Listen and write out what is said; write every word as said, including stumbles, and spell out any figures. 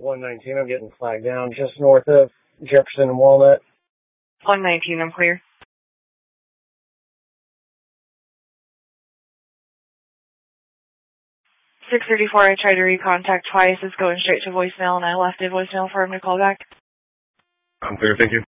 one nineteen, I'm getting flagged down just north of Jefferson and Walnut. one nineteen, I'm clear. six thirty-four, I tried to recontact twice. It's going straight to voicemail, and I left a voicemail for him to call back. I'm clear, thank you.